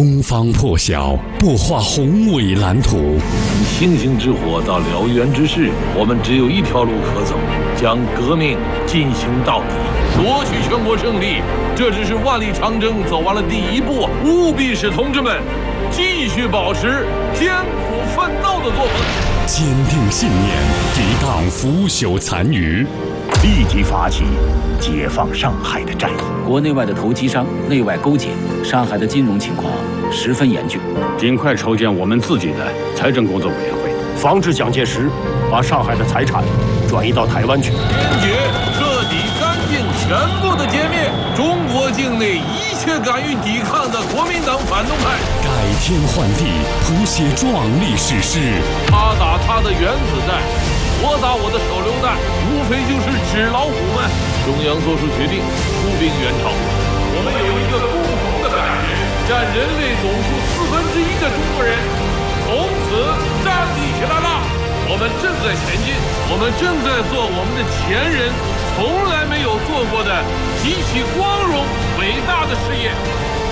东方破晓，擘画宏伟蓝图。 星星之火到燎原之势，我们只有一条路可走，将革命进行到底，夺取全国胜利。这只是万里长征走完了第一步，务必使同志们继续保持艰苦奋斗的作风， 坚定信念，抵挡腐朽残余， 立即发起解放上海的战役。 国内外的投机商内外勾结，上海的金融情况十分严峻， 尽快筹建我们自己的财政工作委员会， 防止蒋介石把上海的财产转移到台湾去。 坚决、彻底、干净、全部的歼灭中国境内一切敢于抵抗的国民党反动派， 改天换地，谱写壮丽史诗。 他打他的原子弹，我打我的手榴弹，无非就是纸老虎们。中央做出决定，出兵援朝。我们有一个共同的感觉，占人类总数1/4的中国人从此站立起来了。我们正在前进，我们正在做我们的前人从来没有做过的极其光荣伟大的事业。